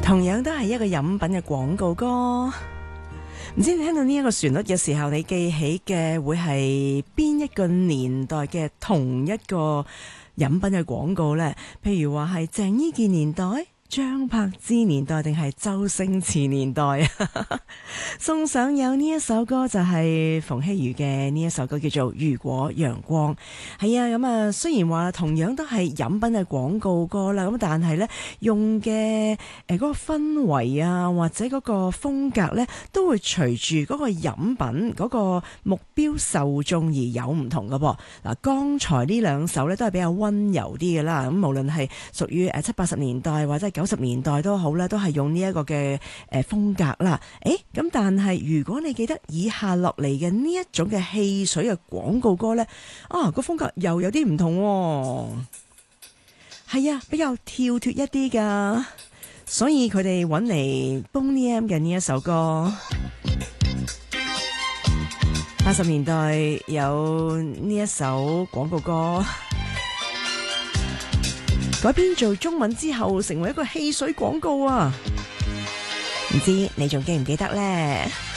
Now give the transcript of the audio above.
同樣都係一個飲品嘅廣告歌。唔知你聽到呢一個旋律嘅時候，你記起嘅會係邊一個年代嘅同一個飲品嘅廣告呢？譬如話係鄭伊健年代、張柏芝年代定係周星馳年代啊？送上有呢一首歌就係馮曦妤嘅呢一首歌叫做《如果陽光》。係啊，咁啊雖然話同樣都係飲品嘅廣告歌啦，咁但係呢用嘅嗰個氛圍啊或者嗰個風格呢，都會隨住嗰個飲品嗰個目標受眾而有唔同㗎噃。嗱，剛才呢兩首呢，都係比較溫柔啲嘅啦，咁無論係屬於70、80年代或者係90年代都好啦，都係用呢一個嘅風格啦。咁但係如果你記得以下落嚟嘅呢一種嘅汽水嘅廣告歌呢，個風格又有啲唔同喎。係啊，比較跳脫一啲噶，所以佢哋揾嚟 Boney M 嘅呢一首歌。80年代有呢一首廣告歌改編做中文之後，成為一個汽水廣告啊！唔知你仲記唔記得呢？